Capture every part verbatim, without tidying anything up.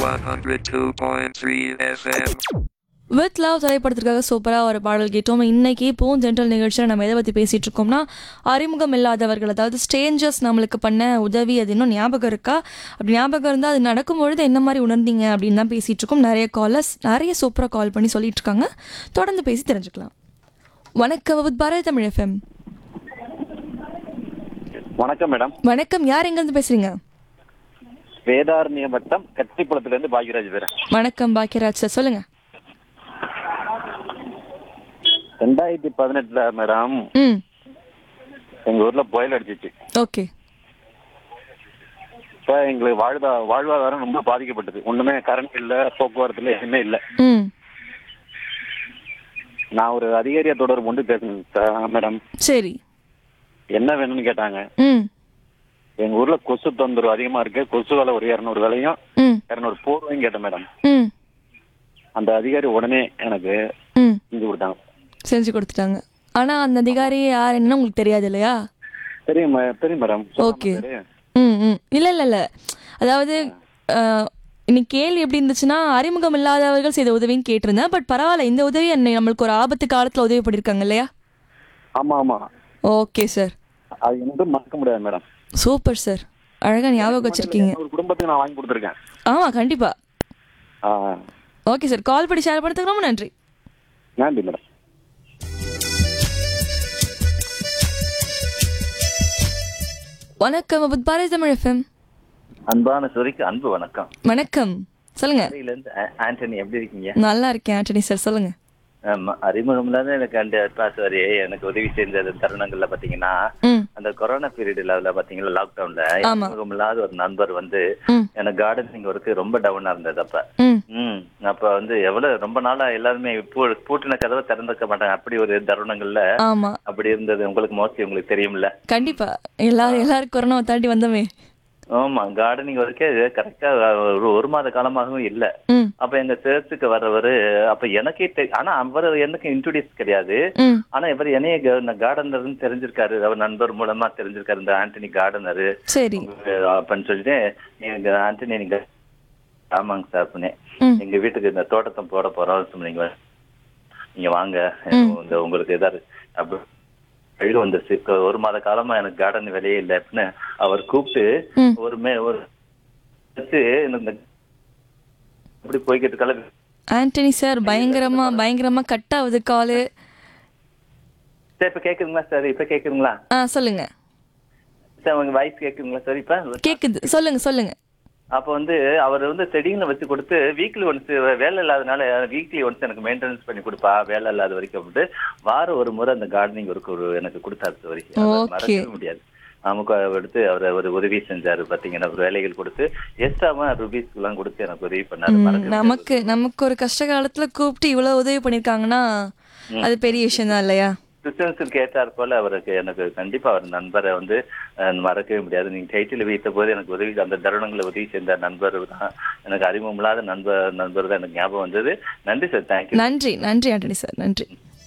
one oh two point three F M. With love திரைப்படத்திற்காக சூப்பராக ஒரு பாடல் கேட்டோம். இன்னைக்கு இப்போவும் ஜென்ரல் நிகழ்ச்சியில் நம்ம எதை பற்றி பேசிகிட்டு இருக்கோம்னா, அறிமுகம் இல்லாதவர்கள், அதாவது ஸ்ட்ரேஞ்சர்ஸ் நம்மளுக்கு பண்ண உதவி அது இன்னும் ஞாபகம் இருக்கா, அப்படி ஞாபகம் இருந்தால் அது நடக்கும்பொழுது என்ன மாதிரி உணர்ந்தீங்க அப்படின்னு தான் பேசிகிட்டு இருக்கோம். நிறைய காலர்ஸ் நிறைய சூப்பராக கால் பண்ணி சொல்லிட்டு இருக்காங்க. தொடர்ந்து பேசி தெரிஞ்சுக்கலாம். வணக்கம் வித் பாரதி தமிழ் எஃப்எம். வணக்கம் மேடம். வணக்கம், யார் எங்கேருந்து பேசுறீங்க? வேதாரண்ய வட்டம் கத்திக்குளத்திலிருந்து பாக்யராஜ் பேர். வணக்கம் பாக்யராஜ் சார், சொல்லுங்க. ரெண்டாயிரத்தி பதினெட்டுல மேடம் ம் எங்க ஊர்ல புயல் அடிச்சிச்சு. ஓகே. இப்ப எங்களுக்கு வாழ்வா வாழ்வாதாரம் ரொம்ப பாதிக்கப்பட்டது. ஒண்ணுமே கரண்ட் இல்ல, போக்குவரத்துல எதுவுமே இல்ல. ம் நான் ஒரு அதிகாரியை தொடர்பு கொண்டு பேசணும் மேடம். சரி, என்ன வேணும்னு கேட்டாங்க. ம் எங்க ஊர்ல கொசு தொந்தரவு அதிகமா இருக்கு, கொசு வேலை ஒரு இருநூறு வேலையும் ம் இருநூறு போர்வையும் கேட்டேன் மேடம். ம் அந்த அதிகாரி உடனே எனக்கு ம் செஞ்சு கொடுத்தாங்க. செஞ்சு கொடுத்துட்டாங்க. ஆனா அந்த அதிகாரி யார் என்னன்னு உங்களுக்கு தெரியாது இல்லையா? தெரியும் தெரியும் மேடம். ஓகே. ம் ம் இல்லை இல்லை இல்லை அதாவது இன்னைக்கு கேள்வி எப்படி இருந்துச்சுன்னா, அறிமுகம் இல்லாதவர்கள் செய்த உதவின்னு கேட்டிருந்தேன். பட் பரவாயில்ல, இந்த உதவி என்ன நம்மளுக்கு ஒரு ஆபத்து காலத்தில் உதவி பண்ணியிருக்காங்க இல்லையா? ஆமா ஆமா. ஓகே சார், அது இன்னும் மறக்க முடியாது மேடம். சூப்பர் சார், அழகாக ஞாபகம் வச்சிருக்கீங்க. ஒரு குடும்பத்துக்கு நான் வாங்கி கொடுத்துருக்கேன். ஆமாம், கண்டிப்பாக. ஆ ஓகே சார், கால் பண்ணி ஷேர் பண்ணதுக்கு ரொம்ப நன்றி. நன்றி மேடம். வணக்கம் வித் பாரதி தமிழ் எஃப்எம். அன்பான சுரிக்கு அன்பு வணக்கம். வணக்கம், சொல்லுங்க. ஆண்டனி எப்படி இருக்கீங்க? நல்லா இருக்கேன் ஆண்டனி சார், சொல்லுங்க. அறிமுகம் இல்லாத எனக்கு அந்த சாரி எனக்கு உதவி செஞ்ச தருணங்கள்ல பாத்தீங்கன்னா, அந்த கொரோனா பீரியட்ல அதுல பாத்தீங்கன்னா லாக்டவுன்ல அறிமுகம் இல்லாத ஒரு நண்பர் வந்து எனக்கு கார்டனிங் ஒர்க்கு ரொம்ப டவுனா இருந்தது. அப்ப ம் அப்ப வந்து எவ்வளவு ரொம்ப நாளா எல்லாருமே பூட்டின கதவை திறந்துக்க மாட்டாங்க. அப்படி ஒரு தருணங்கள்ல அப்படி இருந்தது. உங்களுக்கு மோஸ்ட்லி உங்களுக்கு தெரியும்ல. கண்டிப்பா, எல்லாரும் எல்லாரும் கொரோனா தாண்டி வந்தோமே. ஆமா, கார்டனிங் ஒர்க்கே கரெக்டா ஒரு ஒரு மாத காலமாகவும் இல்ல. அப்ப எங்க சேர்த்துக்கு வர்றவரு அப்ப எனக்கே ஆனா அவர் எனக்கு இன்ட்ரோடியூஸ் கிடையாது. ஆனா இவர் என்னைய கார்டனர்னு தெரிஞ்சிருக்காரு, அவர் நண்பர் மூலமா தெரிஞ்சிருக்காரு, இந்த ஆண்டனி கார்டனரு அப்படின்னு சொல்லிட்டு, நீங்க ஆண்டனி நீங்க ஆமாங்க சார் அப்படின்னு, எங்க வீட்டுக்கு இந்த தோட்டத்தை போட போறோம், நீங்க நீங்க வாங்க, இந்த உங்களுக்கு ஏதாவது அப்படி வந்துருச்சு. ஒரு மாத காலமா எனக்கு கார்டன் வேலையே இல்லை அப்படின்னு அவர் கூப்பிட்டு ஒரு மே ஒரு அப்படி போய்கிட்டு கலவி. ஆண்டனி சார் பயங்கரமா பயங்கரமா கட் ஆகுது காலு. சார் இப்ப கேக்குதுங்களா சார்? இப்ப கேக்குதுங்களா? ஆ சொல்லுங்க சார், உங்க வாய்ஸ் கேக்குதுங்களா சார்? இப்ப கேக்குது, சொல்லுங்க சொல்லுங்க. அப்ப வந்து அவர் வந்து செடிங்களை வச்சு கொடுத்து வீக்லி ஒன்ஸ், வேலை இல்லாதனால வீக்லி ஒன்ஸ் எனக்கு மெயின்டெனன்ஸ் பண்ணி கொடுப்பா வேலை இல்லாத வரைக்கும் அப்படின்ட்டு வாரம் ஒரு முறை அந்த கார்டனிங் ஒர்க் ஒரு எனக்கு கொடுத்தாரு வரைக்கும் மறக்கவே முடியாது. நமக்கு எடுத்து அவர் ஒரு உதவி செஞ்சாரு பாத்தீங்கன்னா, ஒரு வேலைகள் கொடுத்து எக்ஸ்ட்ராமா ருபீஸ் எல்லாம் கொடுத்து எனக்கு உதவி பண்ணாரு. நமக்கு நமக்கு ஒரு கஷ்ட காலத்துல கூப்பிட்டு இவ்வளவு உதவி பண்ணிருக்காங்கன்னா அது பெரிய விஷயம் தான் இல்லையா? கிறிஸ்டியன்ஸுக்கு ஏற்றார் போல அவருக்கு எனக்கு கண்டிப்பா அவர் நண்பரை வந்து மறக்கவே முடியாது. நீங்க டைட்டில் வைத்த போது எனக்கு உதவி அந்த தருணங்களை உதவி செஞ்ச நண்பர் தான் எனக்கு அறிமுகம் இல்லாத நண்பர் நண்பர் தான் எனக்கு ஞாபகம் வந்தது. நன்றி சார், தேங்க்யூ. நன்றி நன்றி ஆண்டனி சார், நன்றி.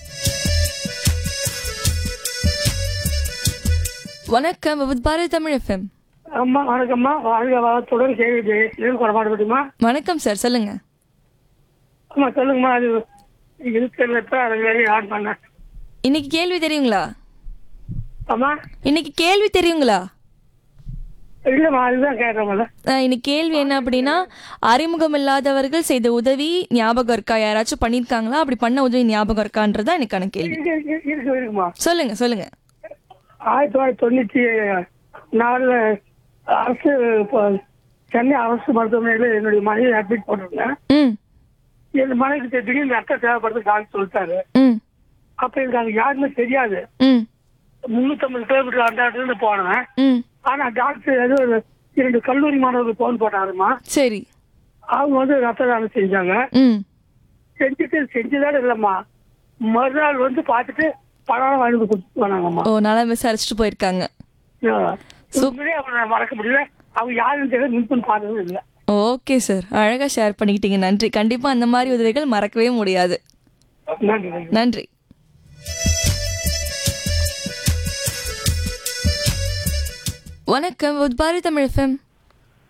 வணக்கம் வித் பாரதி தமிழ் எஃப்எம். அம்மா வணக்கம்மா, வாழ்க வளத்துடன் கேள்வி குறமாடுமா? வணக்கம் சார், சொல்லுங்க. ஆமா சொல்லுங்கம்மா. அது இருக்கிறப்ப அதை ஆட் பண்ண. இன்னைக்கு கேள்வி தெரியுங்களா? ஆமா, இன்னைக்கு கேள்வி தெரியுங்களா? இல்லம்மா, அதுதான் கேட்கறோம்ல. இன்னைக்கு கேள்வி என்ன அப்படின்னா, அறிமுகம் இல்லாதவர்கள் செய்த உதவி ஞாபகம் இருக்கா, யாராச்சும் பண்ணிருக்காங்களா, அப்படி பண்ண உதவி ஞாபகம் இருக்கான்றதா எனக்கான கேள்வி. இருக்கு இருக்குமா, சொல்லுங்க சொல்லுங்க. ஆயிரத்தி தொள்ளாயிரத்தி தொண்ணூத்தி நாலுல அரசு சென்னை அரசு மருத்துவமனையில என்னுடைய மனைவி அட்மிட் போட்டிருந்தேன். என் மனைவிக்கு திடீர்னு ரத்தம் தேவைப்படுறது டாக்டர் சொல்லிட்டாரு. அப்ப எனக்கு அது யாருமே தெரியாது. முன்னூத்தி ஐம்பது கிலோமீட்டர் அந்த இடத்துல போனேன். ஆனா டாக்டர் ஏதோ இரண்டு கல்லூரி மாணவர்கள் போன் போட்டாருமா. சரி, அவங்க வந்து ரத்த தானம் செஞ்சாங்க. செஞ்சுட்டு செஞ்சுதான் இல்லம்மா, மறுநாள் வந்து பார்த்துட்டு பணம் வாங்கி கொடுத்துட்டு போனாங்கம்மா. ஓ, நல்லா விசாரிச்சுட்டு போயிருக்காங்க. மறக்க முடியல, அவங்க யாருன்னு தெரியல, முன்பு பார்த்ததும் இல்லை. ஓகே சார், அழகா ஷேர் பண்ணிக்கிட்டீங்க, நன்றி. கண்டிப்பா அந்த மாதிரி உதவிகள் மறக்கவே முடியாது. நன்றி நன்றி. வணக்கம் பாரதி தமிழ் எஃப்எம்.